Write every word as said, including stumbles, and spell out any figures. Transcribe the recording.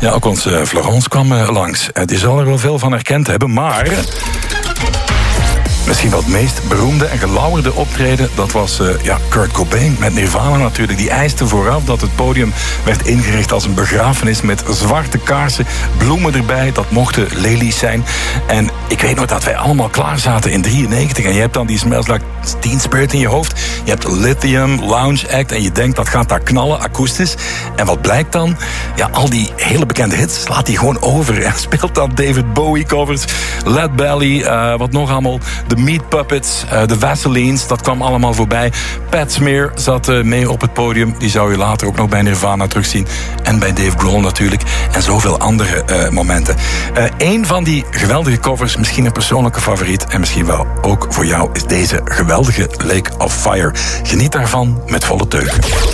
Ja, ook onze Florence kwam uh, langs. Uh, die zal er wel veel van herkend hebben, maar... misschien wel het meest beroemde en gelauwerde optreden, dat was uh, ja, Kurt Cobain met Nirvana natuurlijk. Die eiste vooraf dat het podium werd ingericht als een begrafenis met zwarte kaarsen, bloemen erbij, dat mochten lelies zijn. En ik weet nog dat wij allemaal klaar zaten in drieënnegentig en je hebt dan die Smells Like Teen Spirit in je hoofd. Je hebt Lithium, Lounge Act en je denkt dat gaat daar knallen, akoestisch. En wat blijkt dan? Ja, al die hele bekende hits laat hij gewoon over. En speelt dan David Bowie covers, Lead Belly, uh, wat nog allemaal... de Meat Puppets, uh, de Vaselines, dat kwam allemaal voorbij. Pat Smear zat uh, mee op het podium. Die zou je later ook nog bij Nirvana terugzien. En bij Dave Grohl natuurlijk. En zoveel andere uh, momenten. Uh, Eén van die geweldige covers, misschien een persoonlijke favoriet, en misschien wel ook voor jou, is deze geweldige Lake of Fire. Geniet daarvan met volle teugen.